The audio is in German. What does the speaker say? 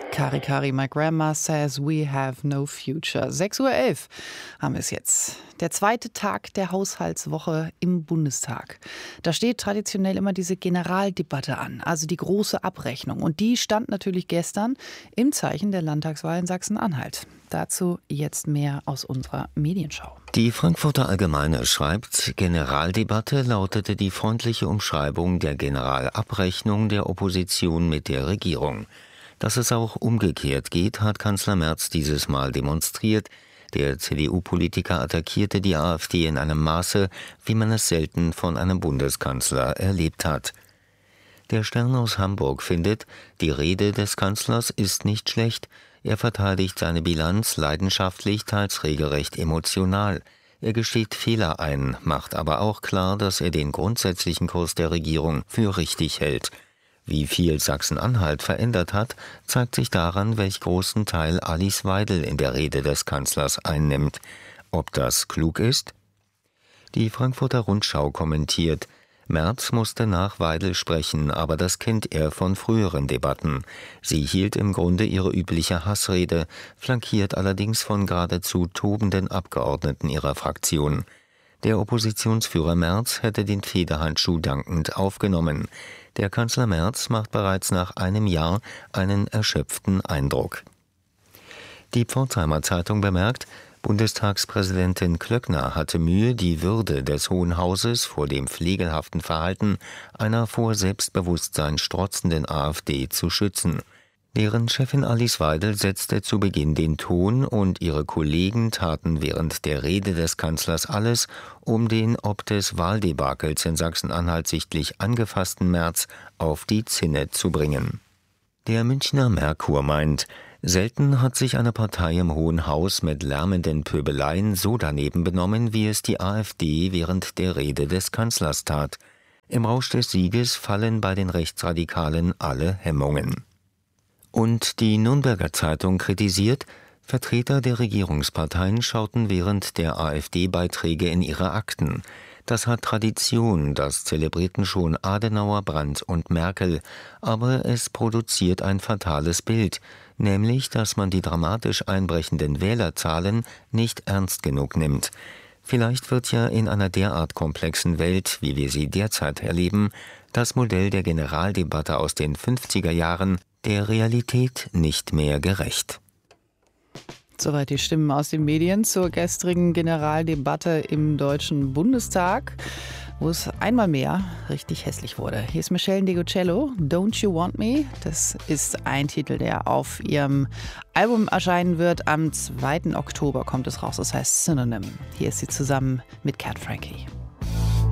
Kari Kari, my grandma says we have no future. 6:11 Uhr haben wir es jetzt. Der zweite Tag der Haushaltswoche im Bundestag. Da steht traditionell immer diese Generaldebatte an, also die große Abrechnung. Und die stand natürlich gestern im Zeichen der Landtagswahl in Sachsen-Anhalt. Dazu jetzt mehr aus unserer Medienschau. Die Frankfurter Allgemeine schreibt, Generaldebatte lautete die freundliche Umschreibung der Generalabrechnung der Opposition mit der Regierung. Dass es auch umgekehrt geht, hat Kanzler Merz dieses Mal demonstriert. Der CDU-Politiker attackierte die AfD in einem Maße, wie man es selten von einem Bundeskanzler erlebt hat. Der Stern aus Hamburg findet, die Rede des Kanzlers ist nicht schlecht. Er verteidigt seine Bilanz leidenschaftlich, teils regelrecht emotional. Er gesteht Fehler ein, macht aber auch klar, dass er den grundsätzlichen Kurs der Regierung für richtig hält. Wie viel Sachsen-Anhalt verändert hat, zeigt sich daran, welch großen Teil Alice Weidel in der Rede des Kanzlers einnimmt. Ob das klug ist? Die Frankfurter Rundschau kommentiert, Merz musste nach Weidel sprechen, aber das kennt er von früheren Debatten. Sie hielt im Grunde ihre übliche Hassrede, flankiert allerdings von geradezu tobenden Abgeordneten ihrer Fraktion. Der Oppositionsführer Merz hätte den Federhandschuh dankend aufgenommen. Der Kanzler Merz macht bereits nach einem Jahr einen erschöpften Eindruck. Die Pforzheimer Zeitung bemerkt, Bundestagspräsidentin Klöckner hatte Mühe, die Würde des Hohen Hauses vor dem pflegelhaften Verhalten einer vor Selbstbewusstsein strotzenden AfD zu schützen. Deren Chefin Alice Weidel setzte zu Beginn den Ton und ihre Kollegen taten während der Rede des Kanzlers alles, um den ob des Wahldebakels in Sachsen-Anhalt sichtlich angefassten Merz auf die Zinne zu bringen. Der Münchner Merkur meint, selten hat sich eine Partei im Hohen Haus mit lärmenden Pöbeleien so daneben benommen, wie es die AfD während der Rede des Kanzlers tat. Im Rausch des Sieges fallen bei den Rechtsradikalen alle Hemmungen. Und die Nürnberger Zeitung kritisiert, Vertreter der Regierungsparteien schauten während der AfD-Beiträge in ihre Akten. Das hat Tradition, das zelebrierten schon Adenauer, Brandt und Merkel, aber es produziert ein fatales Bild, nämlich, dass man die dramatisch einbrechenden Wählerzahlen nicht ernst genug nimmt. Vielleicht wird ja in einer derart komplexen Welt, wie wir sie derzeit erleben, das Modell der Generaldebatte aus den 50er Jahren der Realität nicht mehr gerecht. Soweit die Stimmen aus den Medien zur gestrigen Generaldebatte im Deutschen Bundestag, wo es einmal mehr richtig hässlich wurde. Hier ist Michelle Degocello, Don't You Want Me? Das ist ein Titel, der auf ihrem Album erscheinen wird. Am 2. Oktober kommt es raus, das heißt Synonym. Hier ist sie zusammen mit Cat Frankie.